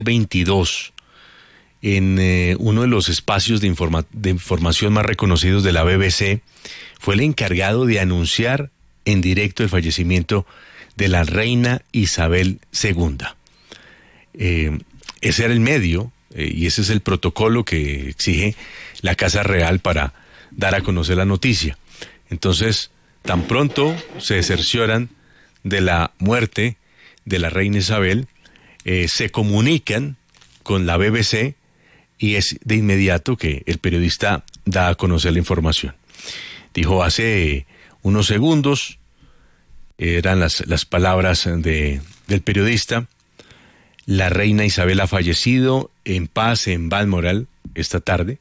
22 en uno de los espacios de información más reconocidos de la BBC, fue el encargado de anunciar en directo el fallecimiento de la reina Isabel II. Ese era el medio y ese es el protocolo que exige la Casa Real para dar a conocer la noticia. Entonces, tan pronto se cercioran de la muerte de la reina Isabel, se comunican con la BBC y es de inmediato que el periodista da a conocer la información. Dijo hace unos segundos, eran las palabras del periodista: la reina Isabel ha fallecido en paz en Balmoral esta tarde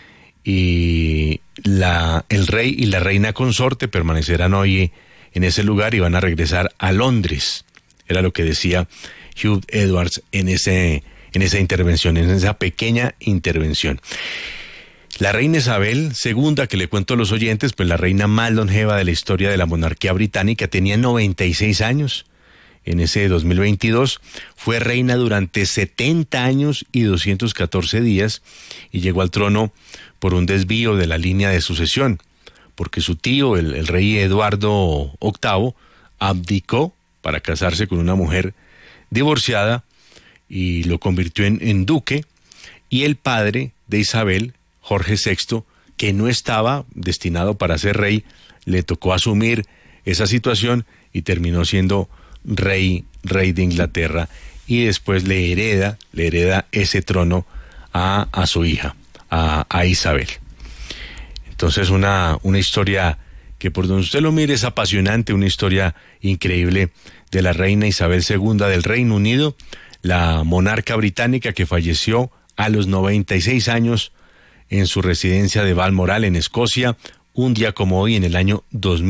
y el rey y la reina consorte permanecerán hoy en ese lugar y van a regresar a Londres. Era lo que decía Hugh Edwards en esa intervención, en esa pequeña intervención. La reina Isabel II, que le cuento a los oyentes, pues la reina más longeva de la historia de la monarquía británica, tenía 96 años. En ese 2022 fue reina durante 70 años y 214 días y llegó al trono por un desvío de la línea de sucesión, porque su tío, el rey Eduardo VIII, abdicó para casarse con una mujer divorciada y lo convirtió en duque, y el padre de Isabel, Jorge VI, que no estaba destinado para ser rey, le tocó asumir esa situación y terminó siendo rey de Inglaterra, y después le hereda ese trono a su hija, a Isabel. Entonces una historia que por donde usted lo mire es apasionante, una historia increíble de la reina Isabel II del Reino Unido, la monarca británica que falleció a los 96 años en su residencia de Balmoral, en Escocia, un día como hoy en el año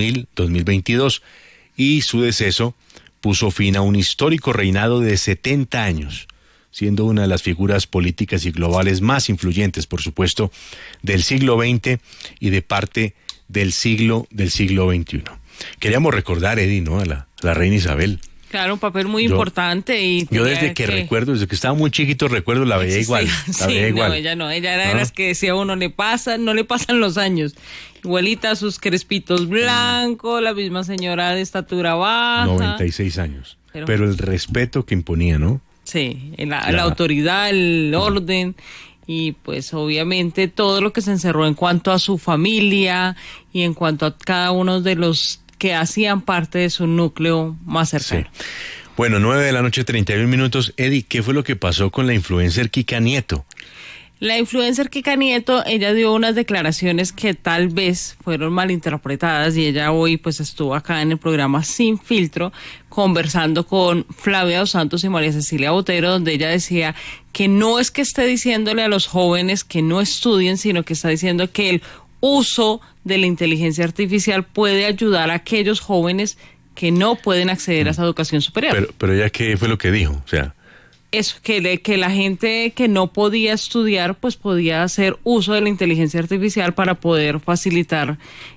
2022, y su deceso puso fin a un histórico reinado de 70 años, siendo una de las figuras políticas y globales más influyentes, por supuesto, del siglo XX y de parte del siglo XXI. Queríamos recordar, Eddie, ¿no?, a la reina Isabel. Claro, un papel muy importante. Y yo desde que estaba muy chiquito, recuerdo, la veía igual. No, ella era de las que decía uno, no le pasan los años. Igualita, sus crespitos blancos, la misma señora de estatura baja. 96 años. Pero el respeto que imponía, ¿no? Sí, la autoridad, el orden, y pues obviamente todo lo que se encerró en cuanto a su familia y en cuanto a cada uno de los que hacían parte de su núcleo más cercano. Sí. Bueno, 9:31 a.m. Eddie, ¿qué fue lo que pasó con la influencer Kika Nieto? La influencer Kika Nieto, ella dio unas declaraciones que tal vez fueron malinterpretadas, y ella hoy pues estuvo acá en el programa Sin Filtro conversando con Flavia Dos Santos y María Cecilia Botero, donde ella decía que no es que esté diciéndole a los jóvenes que no estudien, sino que está diciendo que el uso de la inteligencia artificial puede ayudar a aquellos jóvenes que no pueden acceder a esa educación superior. Pero ella, ¿qué fue lo que dijo? O sea, eso, que la gente que no podía estudiar, pues podía hacer uso de la inteligencia artificial para poder facilitar.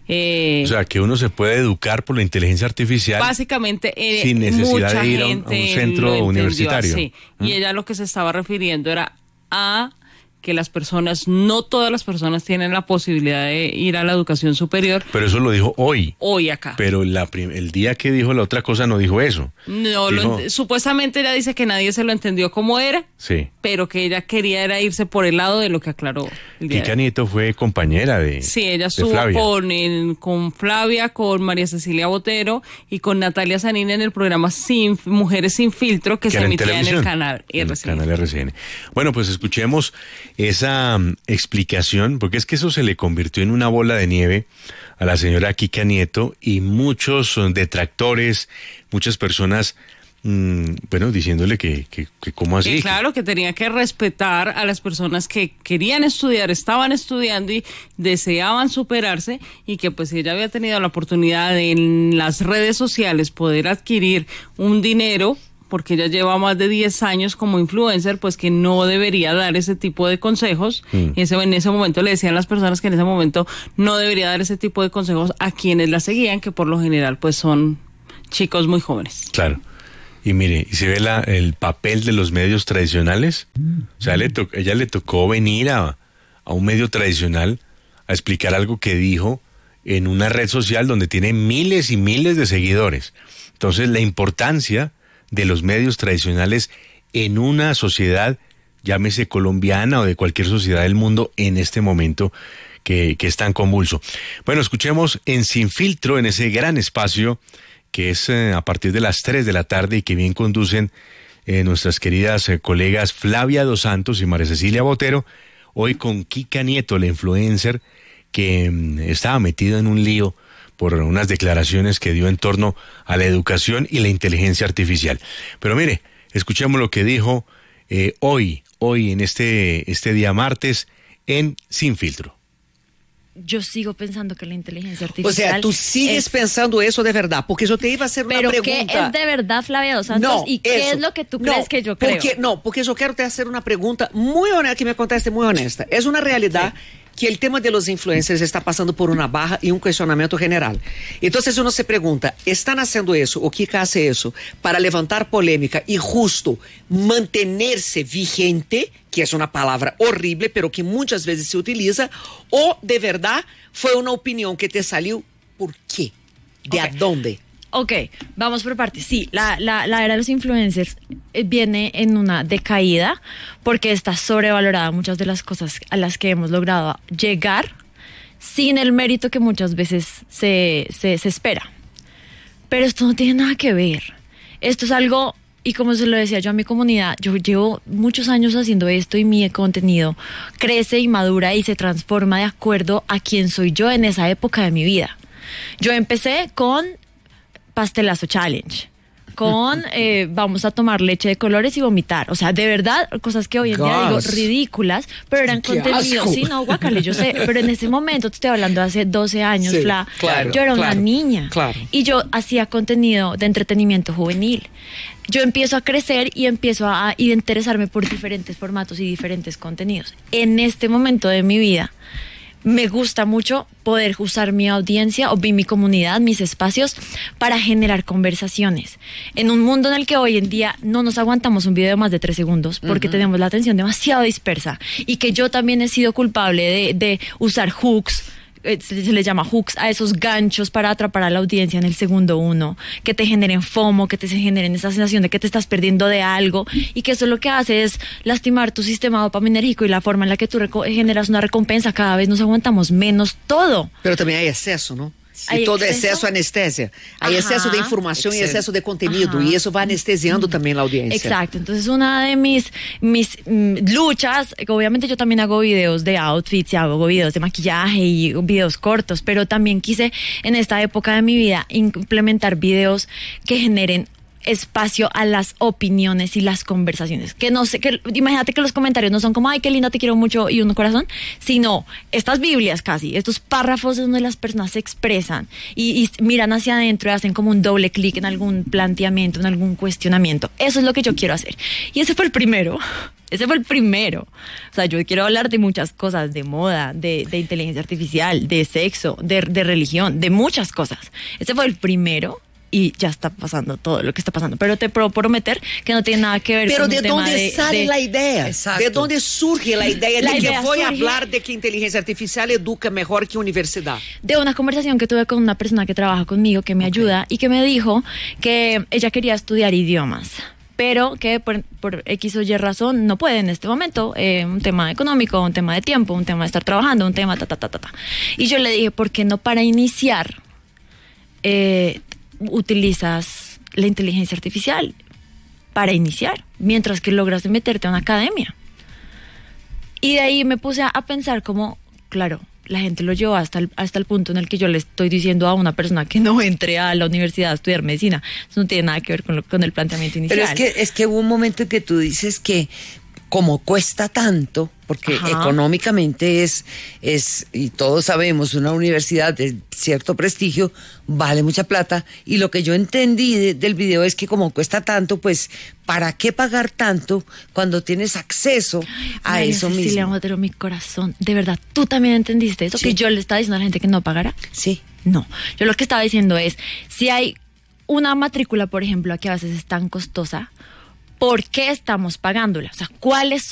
O sea, que uno se puede educar por la inteligencia artificial. Básicamente, sin necesidad de ir a un centro universitario. Sí. Y ella lo que se estaba refiriendo era a que las personas, no todas las personas tienen la posibilidad de ir a la educación superior. Pero eso lo dijo hoy. Hoy acá. Pero el día que dijo la otra cosa no dijo eso. No, supuestamente ella dice que nadie se lo entendió como era, sí, pero que ella quería era irse por el lado de lo que aclaró el día. Kika Nieto fue compañera de Sí, ella estuvo con Flavia, con María Cecilia Botero y con Natalia Sanín en el programa Mujeres Sin Filtro, que se emitía en el canal RCN. Bueno, pues escuchemos esa explicación, porque es que eso se le convirtió en una bola de nieve a la señora Kika Nieto, y muchos detractores, muchas personas, diciéndole que cómo así. Claro, que tenía que respetar a las personas que querían estudiar, estaban estudiando y deseaban superarse, y que pues ella había tenido la oportunidad de en las redes sociales poder adquirir un dinero, porque ella lleva más de 10 años como influencer, pues que no debería dar ese tipo de consejos. En ese momento le decían las personas que en ese momento no debería dar ese tipo de consejos a quienes la seguían, que por lo general pues son chicos muy jóvenes. Claro. Y mire, y se ve el papel de los medios tradicionales. O sea, ella le tocó venir a un medio tradicional a explicar algo que dijo en una red social donde tiene miles y miles de seguidores. Entonces, la importancia de los medios tradicionales en una sociedad, llámese colombiana o de cualquier sociedad del mundo en este momento que es tan convulso. Bueno, escuchemos en Sin Filtro, en ese gran espacio que es a partir de las 3 de la tarde y que bien conducen nuestras queridas colegas Flavia Dos Santos y María Cecilia Botero, hoy con Kika Nieto, la influencer que estaba metido en un lío por unas declaraciones que dio en torno a la educación y la inteligencia artificial. Pero mire, escuchemos lo que dijo hoy en este día martes en Sin Filtro. Yo sigo pensando que la inteligencia artificial... O sea, tú sigues pensando eso de verdad, porque yo te iba a hacer una pregunta. ¿Pero qué es de verdad, Flavia Dos Santos? No, ¿Y qué es lo que tú crees que yo creo? Porque yo quiero te hacer una pregunta muy honesta, que me conteste muy honesta. Es una realidad que el tema de los influencers está pasando por una baja y un cuestionamiento general. Entonces uno se pregunta, ¿están haciendo eso o Kika hace eso para levantar polémica y justo mantenerse vigente, que es una palabra horrible, pero que muchas veces se utiliza, o de verdad fue una opinión que te salió? ¿Por qué? ¿De a dónde? Ok, vamos por partes. Sí, la era de los influencers viene en una decaída porque está sobrevalorada muchas de las cosas a las que hemos logrado llegar sin el mérito que muchas veces se espera. Pero esto no tiene nada que ver. Esto es algo, y como se lo decía yo a mi comunidad, yo llevo muchos años haciendo esto y mi contenido crece y madura y se transforma de acuerdo a quién soy yo en esa época de mi vida. Yo empecé con Pastelazo Challenge, con vamos a tomar leche de colores y vomitar. O sea, de verdad, cosas que hoy en día digo ridículas, pero eran contenidos. Sí, no, guácale, yo sé. Pero en ese momento, te estoy hablando de hace 12 años, Fla, yo era una niña. Y yo hacía contenido de entretenimiento juvenil. Yo empiezo a crecer y empiezo a interesarme por diferentes formatos y diferentes contenidos. En este momento de mi vida, me gusta mucho poder usar mi audiencia o mi comunidad, mis espacios para generar conversaciones. En un mundo en el que hoy en día no nos aguantamos un video de más de 3 segundos porque tenemos la atención demasiado dispersa y que yo también he sido culpable de usar hooks, se les llama hooks, a esos ganchos para atrapar a la audiencia en el segundo uno, que te generen FOMO, que te generen esa sensación de que te estás perdiendo de algo y que eso lo que hace es lastimar tu sistema dopaminérgico y la forma en la que tú generas una recompensa. Cada vez nos aguantamos menos todo. Pero también hay exceso, ¿no? Y todo exceso anestesia. Hay exceso de información y exceso de contenido. Y eso va anestesiando también la audiencia. Exacto. Entonces una de mis luchas, obviamente yo también hago videos de outfits y hago videos de maquillaje y videos cortos, pero también quise en esta época de mi vida implementar videos que generen espacio a las opiniones y las conversaciones. Que no sé, que imagínate que los comentarios no son como, ay, qué linda, te quiero mucho y un corazón, sino estas Biblias casi, estos párrafos donde las personas se expresan y miran hacia adentro y hacen como un doble clic en algún planteamiento, en algún cuestionamiento. Eso es lo que yo quiero hacer. Y ese fue el primero. Ese fue el primero. O sea, yo quiero hablar de muchas cosas, de moda, de inteligencia artificial, de sexo, de religión, de muchas cosas. Ese fue el primero. Y ya está pasando todo lo que está pasando. Pero te puedo prometer que no tiene nada que ver con el tema de... ¿Pero de dónde sale la idea? Exacto. ¿De dónde surge la idea de que voy a surge... hablar de que inteligencia artificial educa mejor que universidad? De una conversación que tuve con una persona que trabaja conmigo, que me ayuda, y que me dijo que ella quería estudiar idiomas, pero que por X o Y razón no puede en este momento, un tema económico, un tema de tiempo, un tema de estar trabajando, un tema Y yo le dije, ¿por qué no para iniciar utilizas la inteligencia artificial para iniciar, mientras que logras meterte a una academia? Y de ahí me puse a pensar como, claro, la gente lo llevó hasta el punto en el que yo le estoy diciendo a una persona que no entre a la universidad a estudiar medicina. Eso no tiene nada que ver con el planteamiento inicial. Pero es que hubo un momento en que tú dices que como cuesta tanto, porque económicamente es, y todos sabemos, una universidad de cierto prestigio vale mucha plata, y lo que yo entendí del video es que como cuesta tanto, pues, ¿para qué pagar tanto cuando tienes acceso a eso mismo? Cecilia Botero, mi corazón, de verdad, ¿tú también entendiste eso? Sí. Que yo le estaba diciendo a la gente que no pagara. Sí. No, yo lo que estaba diciendo es, si hay una matrícula, por ejemplo, que a veces es tan costosa, ¿por qué estamos pagándola? O sea, ¿cuáles